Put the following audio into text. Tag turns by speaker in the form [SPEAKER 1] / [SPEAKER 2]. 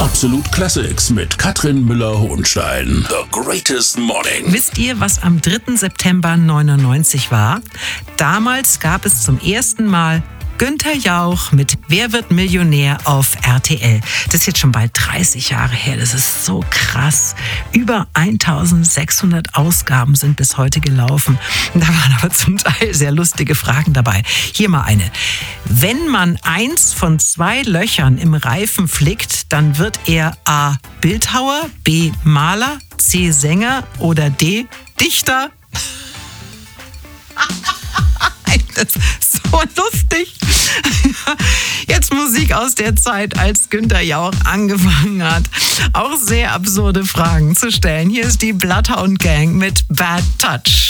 [SPEAKER 1] Absolut Classics mit Katrin Müller-Hohenstein. The Greatest Morning.
[SPEAKER 2] Wisst ihr, was am 3. September 99 war? Damals gab es zum ersten Mal Günther Jauch mit Wer wird Millionär auf RTL. Das ist jetzt schon bald 30 Jahre her. Das ist so krass. Über 1600 Ausgaben sind bis heute gelaufen. Da waren aber zum Teil sehr lustige Fragen dabei. Hier mal eine. Wenn man eins von 2 Löchern im Reifen flickt, dann wird er A. Bildhauer, B. Maler, C. Sänger oder D. Dichter. Das ist so lustig. Jetzt Musik aus der Zeit, als Günther Jauch angefangen hat, auch sehr absurde Fragen zu stellen. Hier ist die Bloodhound Gang mit Bad Touch.